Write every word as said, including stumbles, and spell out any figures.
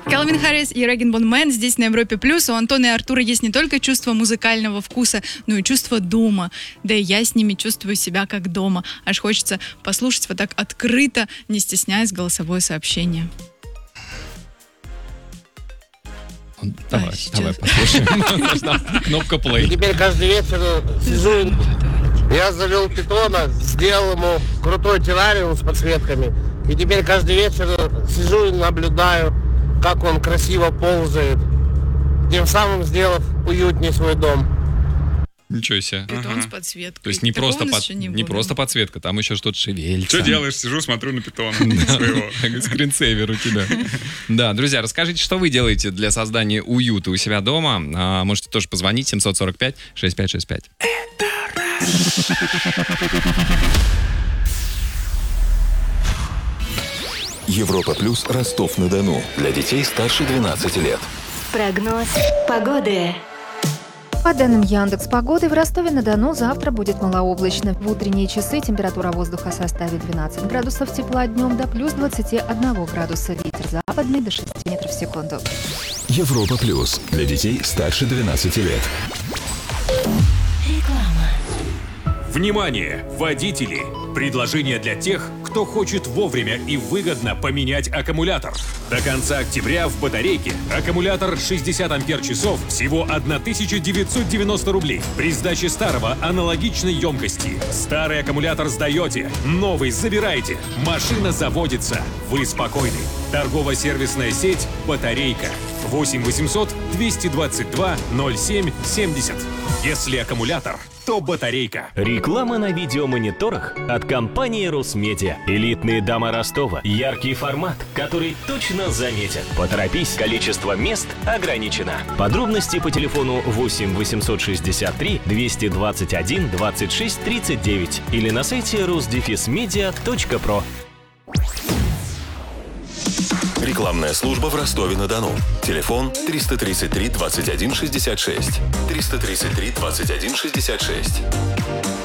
Калвин Харрис и Регин Бон Мэн здесь на Европе Плюс. У Антона и Артура есть не только чувство музыкального вкуса, но и чувство дома. Да и я с ними чувствую себя как дома. Аж хочется послушать вот так открыто, не стесняясь, голосовое сообщение. Давай, а, давай послушаем. Кнопка play. Теперь каждый вечер сижу, я завел питона, сделал ему крутой террариум с подсветками. И теперь каждый вечер сижу и наблюдаю, как он красиво ползает, тем самым сделав уютнее свой дом. Ничего себе. Питон ага. с подсветкой. То есть не, Такого просто, под, не не просто подсветка, там еще что-то шевелится. Что делаешь? Сижу, смотрю на питона своего. Скринсейвер у тебя. Да, друзья, расскажите, что вы делаете для создания уюта у себя дома. А, можете тоже позвонить семь сорок пять шестьдесят пять шестьдесят пять. Европа Плюс, Ростов-на-Дону. Для детей старше двенадцати лет. Прогноз погоды. По данным Яндекс.Погоды, в Ростове-на-Дону завтра будет малооблачно. В утренние часы температура воздуха составит двенадцать градусов тепла, днем до плюс двадцать один градуса. Ветер западный до шести метров в секунду. Европа Плюс. Для детей старше двенадцати лет. Внимание, водители! Предложение для тех, кто хочет вовремя и выгодно поменять аккумулятор. До конца октября в батарейке аккумулятор шестьдесят ампер-часов всего тысяча девятьсот девяносто рублей. При сдаче старого аналогичной емкости. Старый аккумулятор сдаете, новый забираете. Машина заводится. Вы спокойны. Торгово-сервисная сеть «Батарейка». восемь восемьсот двести двадцать два ноль семь семьдесят. Если аккумулятор, то батарейка. Реклама на видеомониторах от компании Росмедиа. Элитные дома Ростова. Яркий формат, который точно заметен. Поторопись, количество мест ограничено. Подробности по телефону восемь восемьсот шестьдесят три двести двадцать один двадцать шесть тридцать девять или на сайте росдефисмедиа точка про. Рекламная служба в Ростове-на-Дону. Телефон триста тридцать три двадцать один шестьдесят шесть. триста тридцать три двадцать один шестьдесят шесть.